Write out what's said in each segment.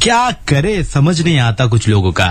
क्या करे समझ नहीं आता कुछ लोगों का।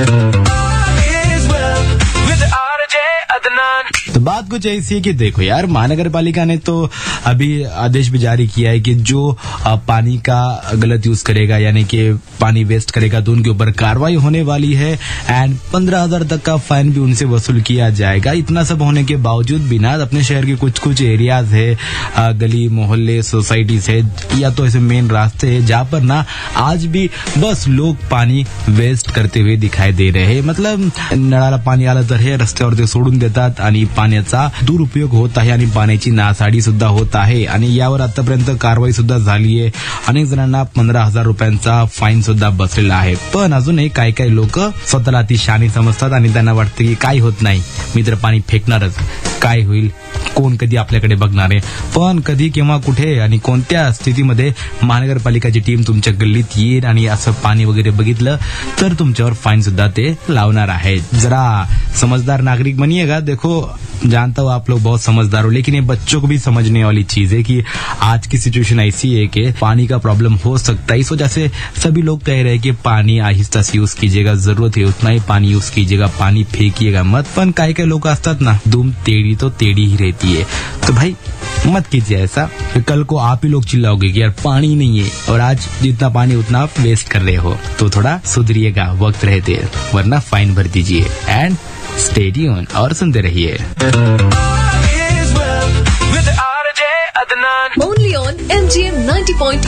तो बात कुछ ऐसी है कि देखो यार, महानगर पालिका ने तो अभी आदेश भी जारी किया है कि जो पानी का गलत यूज करेगा यानी कि पानी वेस्ट करेगा तो उनके ऊपर कार्रवाई होने वाली है एंड 15,000 तक का फाइन भी उनसे वसूल किया जाएगा। इतना सब होने के बावजूद भी ना अपने शहर के कुछ एरियाज है, गली मोहल्ले सोसाइटीज है या तो ऐसे मेन रास्ते है जहाँ पर ना आज भी बस लोग पानी वेस्ट करते हुए दिखाई दे रहे हैं। मतलब नळाला पाणी आलं तर हे रस्त्यावर ते सोडून देतात आणि पाण्याचा दुरुपयोग होत आहे आणि पाण्याची नासाडी सुद्धा होत आहे आणि यावर आतापर्यंत कारवाई सुद्धा झाली आहे। अनेक जणांना 15,000 रुपयांचा फाईन सुद्धा बसलेला आहे। पण अजूनही काही काही लोक स्वतःला अति शहाणी समजतात आणि त्यांना वाटतं की काही होत नाही, मी तर पाणी फेकणारच, काय होईल, कोण कधी आपल्याकडे बघणार आहे। पण कधी केव्हा कुठे आणि कोणत्या स्थितीमध्ये महानगरपालिकाची टीम तुमच्या गल्लीत येईल आणि असं पाणी वगैरे बघितलं तर तुमच्यावर फाईन सुद्धा ते लावणार आहे। जरा समझदार नागरिक बनिएगा। देखो जानता हूँ आप लोग बहुत समझदार हो, लेकिन ये बच्चों को भी समझने वाली चीज है कि आज की सिचुएशन ऐसी है कि पानी का प्रॉब्लम हो सकता है। इस वजह से सभी लोग कह रहे हैं कि पानी आहिस्ता से यूज कीजिएगा, जरूरत है उतना ही पानी यूज कीजिएगा, पानी फेंकिएगा मत। पण काही काही लोग असतात ना, दुम टेढ़ी तो टेढ़ी ही रहती है। तो भाई मत कीजिए ऐसा, कल को आप ही लोग चिल्लाओगे कि यार पानी नहीं है और आज जितना पानी उतना आप वेस्ट कर रहे हो। तो थोड़ा सुधरिएगा वक्त रहते, वरना फाइन भर दीजिए। एंड स्टे ट्यून और सुनते रहिए। Only on MGM 90.8